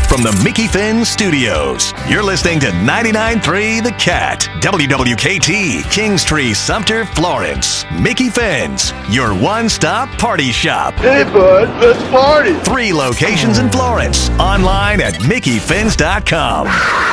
from the Mickey Finn Studios. You're listening to 99.3 The Cat, WWKT, Kingstree, Sumter, Florence. Mickey Finn's, your one-stop party shop. Hey, bud, let's party. 3 locations in Florence. Online at MickeyFinns.com.